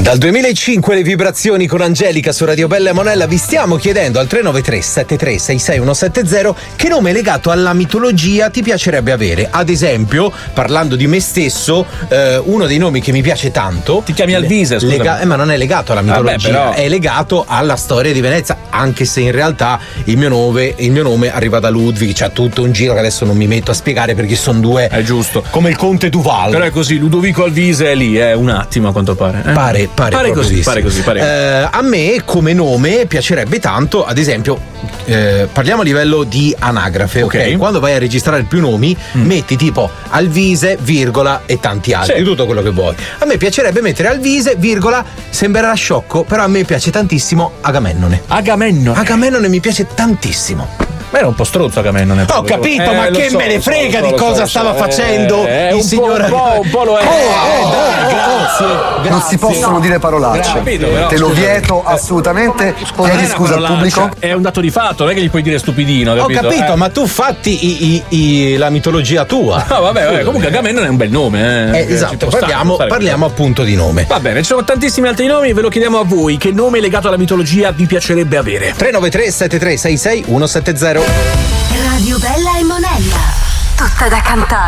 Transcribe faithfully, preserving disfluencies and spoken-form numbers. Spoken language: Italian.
Dal duemilacinque le vibrazioni con Angelica su Radio Bella e Monella. Vi stiamo chiedendo al tre nove tre sette tre sei sei uno sette zero che nome legato alla mitologia ti piacerebbe avere. Ad esempio, parlando di me stesso, eh, uno dei nomi che mi piace tanto. Ti chiami Alvise, scusa. Lega- eh, ma non è legato alla mitologia, Vabbè, però... è legato alla storia di Venezia, anche se in realtà il mio nome, il mio nome arriva da Ludwig, c'ha tutto un giro che adesso non mi metto a spiegare perché sono due. È giusto. Come il conte Duval. Però è così, Ludovico Alvise è lì, è un attimo a quanto pare. Eh? Pare, pare, pare così, sì. pare così, pare. Eh, a me come nome piacerebbe tanto, ad esempio, eh, parliamo a livello di anagrafe, ok? Ok. Quando vai a registrare più nomi, Mm. metti tipo Alvise, virgola e tanti altri, Sì. tutto quello che vuoi. A me piacerebbe mettere Alvise, virgola, sembrerà sciocco, però a me piace tantissimo Agamennone. Agamennone. Agamennone mi piace tantissimo. Ma era un po' stronzo Agamennone. Ho capito, Eh, ma lo che so, me ne lo so, frega lo so, di lo cosa so, stava eh, facendo eh, il un signor po', un po', un po' lo è. Oh, oh, dai, grazie, grazie. Non si possono dire parolacce. Capito, però, Te lo scusa. vieto assolutamente. Non Chiedi è una scusa al parolaccia, pubblico. È un dato di fatto, non è che gli puoi dire stupidino, Ho capito? capito, Eh. ma tu fatti i- i- i- la mitologia tua. No, vabbè, vabbè, comunque Agamennone è un bel nome, eh. Eh, Ci esatto, può stare, parliamo, stare parliamo appunto di nome. Va bene, ci sono tantissimi altri nomi, ve lo chiediamo a voi. Che nome legato alla mitologia vi piacerebbe avere? tre nove tre sette tre sei sei uno sette zero. Radio Bella e Monella. Tutta da cantare.